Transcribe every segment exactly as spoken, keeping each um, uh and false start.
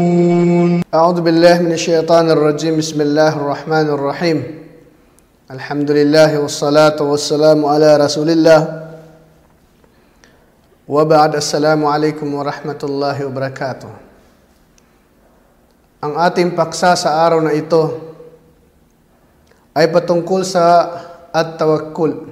أعوذ بالله من الشيطان الرجيم بسم الله الرحمن الرحيم الحمد لله والصلاة والسلام على رسول الله وبعد السلام عليكم ورحمة الله وبركاته. Ang ating paksa sa araw na ito ay patungkol sa at-tawakkul.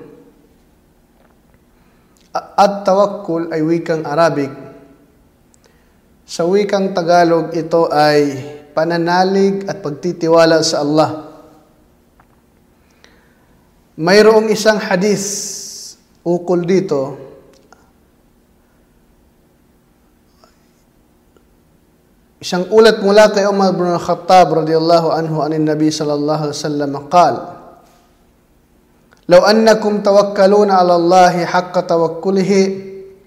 At-tawakkul ay wikang Arabic. Sa wikang Tagalog, ito ay pananalig at pagtitiwala sa Allah. Mayroong isang hadis ukol dito. Isang ulat mula kay Umar bin Khattab radiyallahu anhu anin Nabi sallallahu alaihi wasallam qal: "Law annakum tawakkaluna 'ala Allahi haqqa tawakkulihi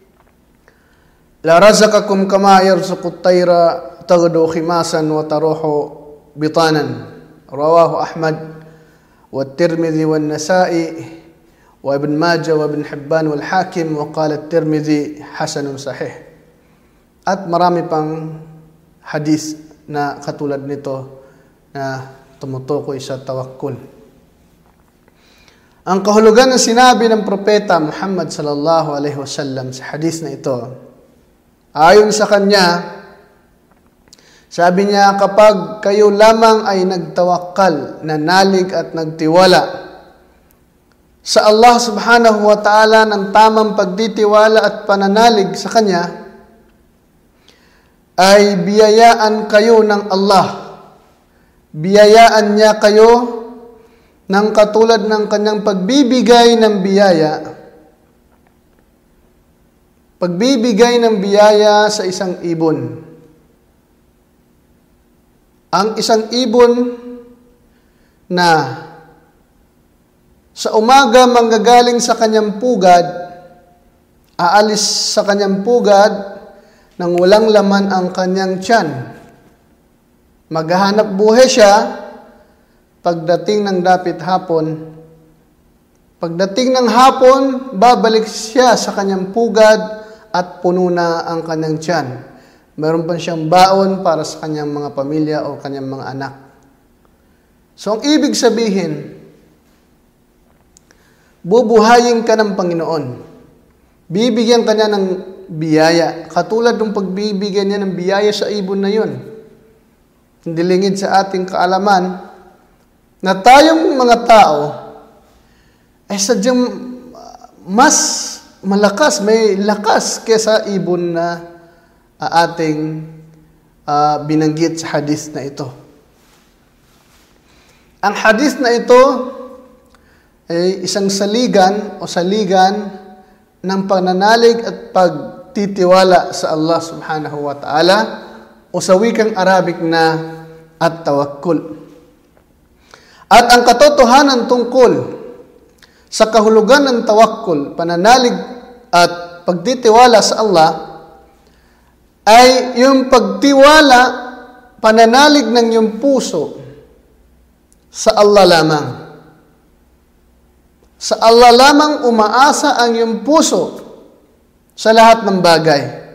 la razaqakum kama yarzuqu at-tayra taghdu khimasan wa taruhu bitanan." Rawahu Ahmad wa Tirmidzi wa Nasa'i wa Ibn Majah wa Ibn Hibban wal Hakim wa qala at-Tirmidzi hasanun sahih. At marami pang hadis na katulad nito na tumutukoy sa tawakkul. Ang kahulugan ng sinabi ng propeta Muhammad sallallahu alaihi wasallam sa hadis na ito, ayon sa kanya, sabi niya, kapag kayo lamang ay nagtawakkal, nanalig at nagtiwala sa Allah subhanahu wa ta'ala ng tamang pagtitiwala at pananalig sa kanya, ay biyayaan kayo ng Allah. Biyayaan niya kayo ng katulad ng kanyang pagbibigay ng biyaya. Pagbibigay ng biyaya sa isang ibon. Ang isang ibon na sa umaga manggagaling sa kanyang pugad, aalis sa kanyang pugad nang walang laman ang kanyang tiyan. Maghahanap buhay siya pagdating ng dapit hapon. Pagdating ng hapon, babalik siya sa kanyang pugad at puno na ang kanyang tiyan. Meron pa siyang baon para sa kanyang mga pamilya o kanyang mga anak. So, ang ibig sabihin, bubuhayin ka ng Panginoon. Bibigyan ka niya ng biyaya. Katulad ng pagbibigyan niya ng biyaya sa ibon na yun. Hindi lingid sa ating kaalaman na tayong mga tao ay sadyang mas malakas, may lakas kesa ibon na uh, ating uh, binanggit sa hadis na ito. Ang hadis na ito ay isang saligan o saligan ng pananalig at pagtitiwala sa Allah subhanahu wa ta'ala o sa wikang Arabic na at-tawakkul. At ang katotohanan tungkol sa kahulugan ng tawakkul, pananalig at pagtitiwala sa Allah, ay yung pagtiwala, pananalig ng iyong puso sa Allah lamang. Sa Allah lamang umaasa ang iyong puso sa lahat ng bagay.